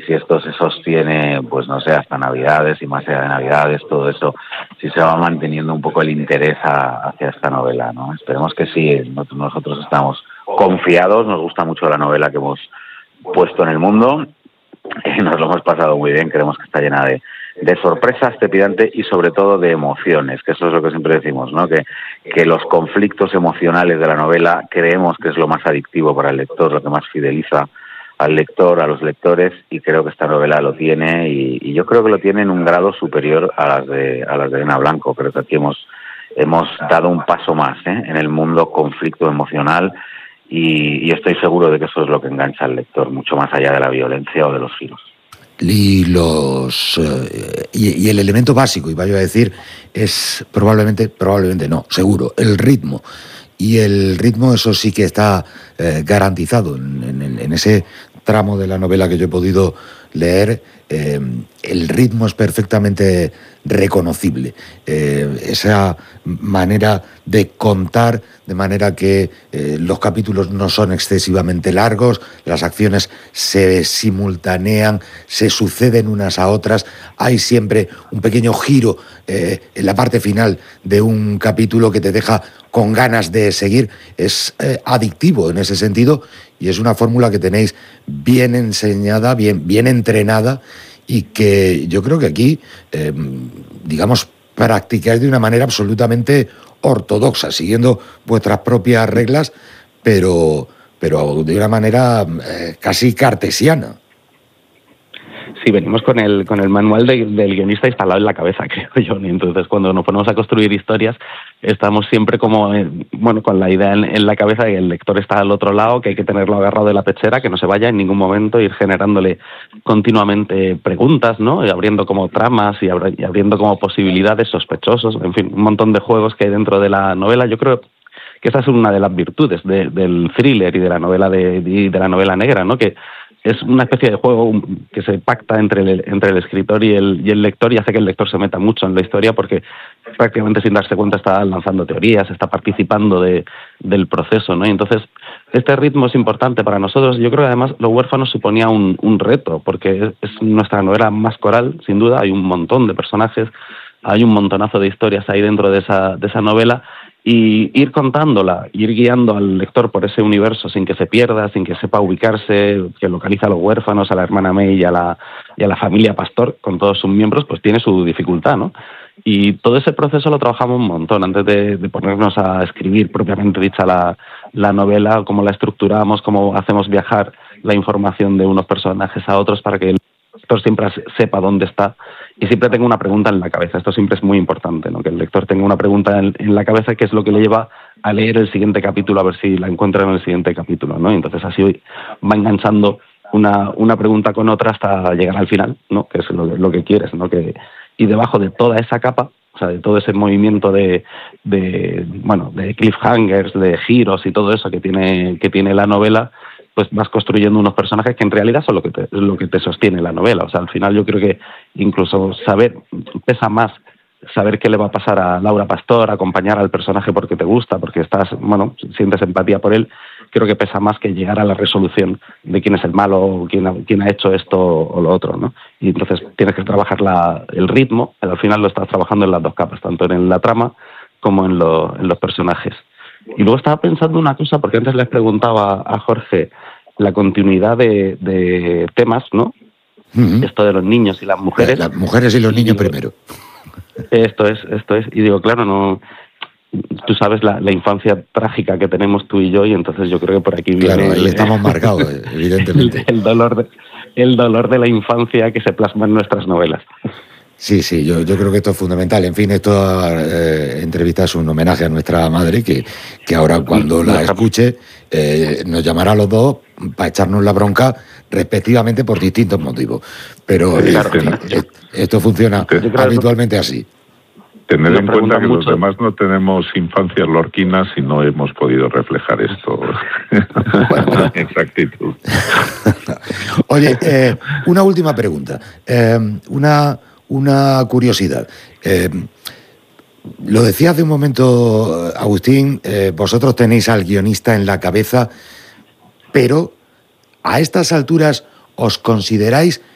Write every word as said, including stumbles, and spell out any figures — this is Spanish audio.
si esto se sostiene, pues no sé, hasta Navidades y más allá de Navidades, todo eso, si se va manteniendo un poco el interés a, hacia esta novela, ¿no? Esperemos que sí. Nosotros estamos confiados, nos gusta mucho la novela que hemos puesto en el mundo, y nos lo hemos pasado muy bien, creemos que está llena de, de sorpresas, trepidante y sobre todo de emociones, que eso es lo que siempre decimos, ¿no? Que, que los conflictos emocionales de la novela creemos que es lo más adictivo para el lector, lo que más fideliza al lector, a los lectores, y creo que esta novela lo tiene, y, y yo creo que lo tiene en un grado superior a las de a las de Elena Blanco. Creo que aquí hemos hemos dado un paso más, ¿eh?, en el mundo conflicto emocional, y, y estoy seguro de que eso es lo que engancha al lector, mucho más allá de la violencia o de los giros. Y los eh, y, y el elemento básico, iba yo a decir, es probablemente, probablemente no, seguro, el ritmo. Y el ritmo, eso sí que está eh, garantizado en, en, en ese tramo de la novela que yo he podido leer. Eh, el ritmo es perfectamente reconocible. Eh, esa manera de contar, de manera que eh, los capítulos no son excesivamente largos, las acciones se simultanean, se suceden unas a otras, hay siempre un pequeño giro eh, en la parte final de un capítulo que te deja con ganas de seguir. Es eh, adictivo en ese sentido, y es una fórmula que tenéis bien enseñada, bien, bien entrenada, y que yo creo que aquí, eh, digamos, practicáis de una manera absolutamente ortodoxa, siguiendo vuestras propias reglas, pero, pero de una manera eh, casi cartesiana. Sí, venimos con el con el manual de, del guionista instalado en la cabeza, creo yo. Y entonces, cuando nos ponemos a construir historias, estamos siempre como, eh, bueno, con la idea en, en la cabeza de que el lector está al otro lado, que hay que tenerlo agarrado de la pechera, que no se vaya en ningún momento, ir generándole continuamente preguntas, ¿no? Y abriendo como tramas y, abri- y abriendo como posibilidades, sospechosos, en fin, un montón de juegos que hay dentro de la novela. Yo creo que esa es una de las virtudes de, del thriller y de la novela de, de, de la novela negra, ¿no? Que es una especie de juego que se pacta entre el, entre el escritor y el, y el lector, y hace que el lector se meta mucho en la historia, porque prácticamente sin darse cuenta está lanzando teorías, está participando de, del proceso, ¿no? Y entonces este ritmo es importante para nosotros. Yo creo que además Los huérfanos suponía un, un reto, porque es nuestra novela más coral, sin duda. Hay un montón de personajes, hay un montonazo de historias ahí dentro de esa, de esa novela, y ir contándola, ir guiando al lector por ese universo sin que se pierda, sin que sepa ubicarse, que localiza a los huérfanos, a la hermana May y a la, y a la familia Pastor, con todos sus miembros, pues tiene su dificultad, ¿no? Y todo ese proceso lo trabajamos un montón antes de, de ponernos a escribir propiamente dicha la, la novela, cómo la estructuramos, cómo hacemos viajar la información de unos personajes a otros para que el lector siempre sepa dónde está y siempre tenga una pregunta en la cabeza. Esto siempre es muy importante, ¿no? Que el lector tenga una pregunta en, en la cabeza, que es lo que le lleva a leer el siguiente capítulo, a ver si la encuentra en el siguiente capítulo, ¿no? Y entonces así va enganchando una, una pregunta con otra hasta llegar al final, ¿no? Que es lo, lo que quieres, ¿no? Que, y debajo de toda esa capa, o sea, de todo ese movimiento de, de bueno, de cliffhangers, de giros y todo eso que tiene, que tiene la novela, pues vas construyendo unos personajes que en realidad son lo que te, lo que te sostiene la novela. O sea, al final yo creo que incluso saber, pesa más saber qué le va a pasar a Laura Pastor, acompañar al personaje porque te gusta, porque estás, bueno, sientes empatía por él, creo que pesa más que llegar a la resolución de quién es el malo, o quién ha, quién ha hecho esto o lo otro, ¿no? Y entonces tienes que trabajar la, el ritmo, pero al final lo estás trabajando en las dos capas, tanto en la trama como en, lo, en los personajes. Y luego estaba pensando una cosa, porque antes les preguntaba a Jorge la continuidad de, de temas, ¿no? Uh-huh. Esto de los niños y las mujeres. Las mujeres y los niños y digo, primero. Esto es, esto es. Y digo, claro, no. Tú sabes la, la infancia trágica que tenemos tú y yo, y entonces yo creo que por aquí viene. Claro, ahí el, estamos marcados, evidentemente. El, el, dolor de, el dolor de la infancia que se plasma en nuestras novelas. Sí, sí, yo, yo creo que esto es fundamental. En fin, esta eh, entrevista es un homenaje a nuestra madre, que, que ahora cuando la escuche eh, nos llamará a los dos para echarnos la bronca respectivamente por distintos motivos. Pero claro, eh, esto funciona habitualmente así. Tener en cuenta que mucho. Los demás no tenemos infancias lorquinas y no hemos podido reflejar esto con exactitud. Oye, eh, una última pregunta. Eh, una... Una curiosidad. Eh, lo decía hace un momento Agustín, eh, vosotros tenéis al guionista en la cabeza, pero a estas alturas os consideráis